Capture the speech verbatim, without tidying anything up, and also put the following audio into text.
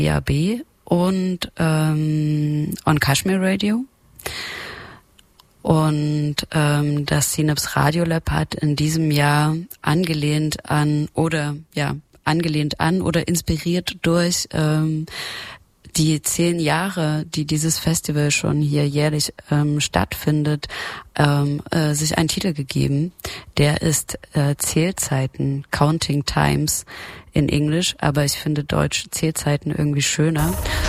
D A B und ähm, On Kashmir Radio. Und ähm, das Synapse Radio Lab hat in diesem Jahr angelehnt an oder ja angelehnt an oder inspiriert durch ähm, die zehn Jahre, die dieses Festival schon hier jährlich ähm, stattfindet, ähm, äh, sich einen Titel gegeben. Der ist äh, Zählzeiten, Counting Times in Englisch, aber ich finde Deutsch Zählzeiten irgendwie schöner.